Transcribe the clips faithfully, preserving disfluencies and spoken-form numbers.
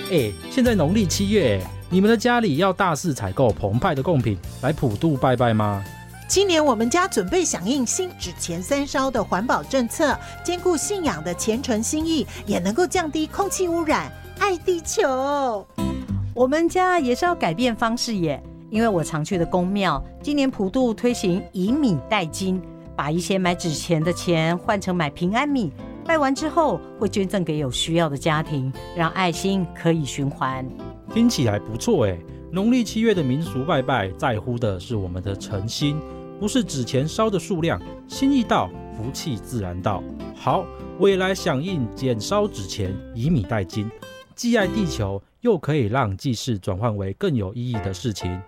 哎，现在农历七月，你们的家里要大肆采购澎湃的贡品来普渡拜拜吗？ 今年我们家准备响应新纸钱三烧的环保政策，兼顾信仰的虔诚心意，也能够降低空气污染，爱地球。 我们家也是要改变方式耶，因为我常去的公庙今年普渡推行以米代金，把一些买纸钱的钱换成买平安米，拜完之后会捐赠给有需要的家庭，让爱心可以循环。 听起来不错耶。农历七月的民俗拜拜，在乎的是我们的诚心，不是纸钱烧的数量，心意到，福气自然到。好，我也来响应减烧纸钱，以米代金，既爱地球，又可以让祭祀转换为更有意义的事情。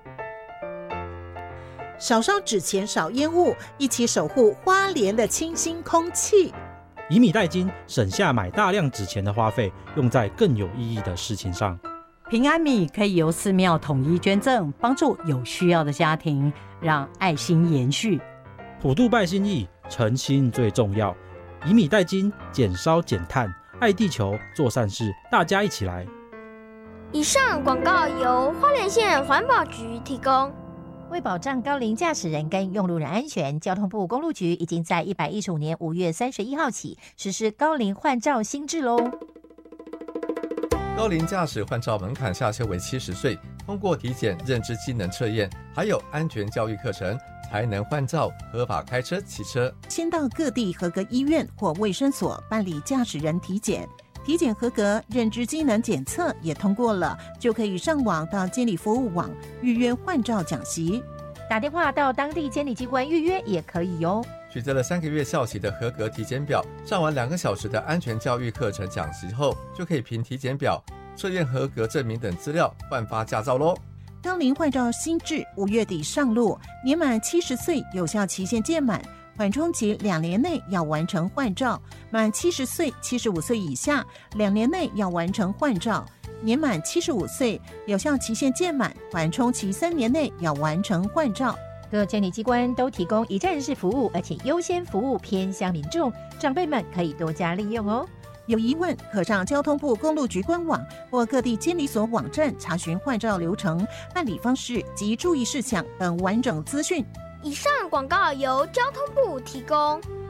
少烧纸钱，少烟雾，一起守护花莲的清新空气。 以米代金，省下买大量纸钱的花费，用在更有意义的事情上。 平安米可以由寺庙统一捐赠，帮助有需要的家庭，让爱心延续。 普渡拜心意，诚心最重要。以米代金，减烧减碳，爱地球，做善事，大家一起来。 以上广告由花莲县环保局提供。 为保障高龄驾驶人跟用路人安全，交通部公路局已经在一百一十五年五月三十一号起实施高龄换照新制喽。 高龄驾驶换照门槛下修为七十岁，通过体检、认知机能测验，还有安全教育课程，才能换照合法开车骑车。 先到各地合格医院或卫生所办理驾驶人体检，体检合格，认知机能检测也通过了，就可以上网到监理服务网预约换照讲习。 打电话到当地监理机关预约也可以哟。 取得了三个月效期的合格体检表，上完两个小时的安全教育课程讲习后，就可以凭体检表、测验合格证明等资料换发驾照咯。 高龄换照新制五月底上路，年满七十岁有效期限届满，缓冲期两年内要完成换照，满七十岁、七十五岁以下两年内要完成换照，年满七十五岁有效期限届满，缓冲期三年内要完成换照。 各监理机关都提供一站式服务，而且优先服务偏乡民众，长辈们可以多加利用哦。 有疑问可上交通部公路局官网或各地监理所网站查询换照流程、办理方式及注意事项等完整资讯。 以上广告由交通部提供。